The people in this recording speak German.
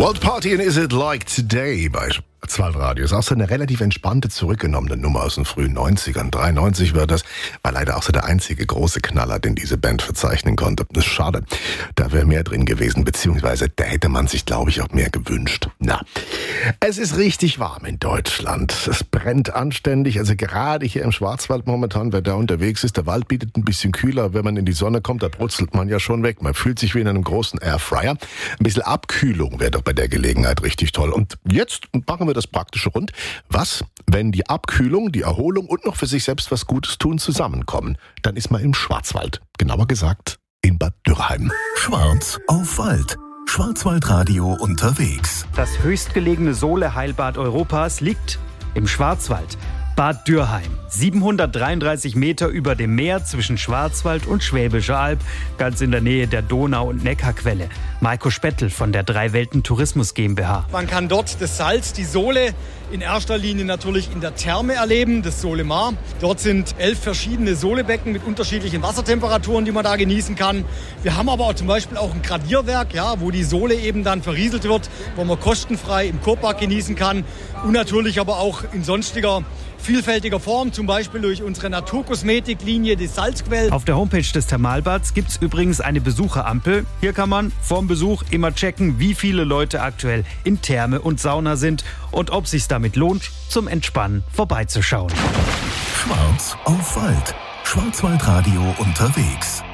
What partying is it like today bei Schwarzwaldradio? Ist auch so eine relativ entspannte, zurückgenommene Nummer aus den frühen 90ern. 93 war das. War leider auch so der einzige große Knaller, den diese Band verzeichnen konnte. Das ist schade. Da wäre mehr drin gewesen, beziehungsweise da hätte man sich, glaube ich, auch mehr gewünscht. Na, es ist richtig warm in Deutschland. Es brennt anständig. Also gerade hier im Schwarzwald momentan, wer da unterwegs ist, der Wald bietet ein bisschen kühler. Wenn man in die Sonne kommt, da brutzelt man ja schon weg. Man fühlt sich wie in einem großen Airfryer. Ein bisschen Abkühlung wäre doch bei der Gelegenheit richtig toll. Und jetzt machen wir das Praktische rund. Was, wenn die Abkühlung, die Erholung und noch für sich selbst was Gutes tun zusammenkommen? Dann ist man im Schwarzwald. Genauer gesagt in Bad Dürrheim. Schwarz auf Wald. Schwarzwaldradio unterwegs. Das höchstgelegene Sohle-Heilbad Europas liegt im Schwarzwald. Bad Dürrheim, 733 Meter über dem Meer zwischen Schwarzwald und Schwäbischer Alb, ganz in der Nähe der Donau- und Neckarquelle. Marco Spettel von der Drei-Welten Tourismus GmbH. Man kann dort das Salz, die Sohle, in erster Linie natürlich in der Therme erleben, das Solemar. Dort sind 11 verschiedene Solebecken mit unterschiedlichen Wassertemperaturen, die man da genießen kann. Wir haben aber auch zum Beispiel auch ein Gradierwerk, ja, wo die Sohle eben dann verrieselt wird, wo man kostenfrei im Kurpark genießen kann. Und natürlich aber auch in sonstiger vielfältiger Form, zum Beispiel durch unsere Naturkosmetiklinie, die Salzquell. Auf der Homepage des Thermalbads gibt es übrigens eine Besucherampel. Hier kann man vorm Besuch immer checken, wie viele Leute aktuell in Therme und Sauna sind und ob es sich damit lohnt, zum Entspannen vorbeizuschauen. Schwarz auf Wald. Schwarzwaldradio unterwegs.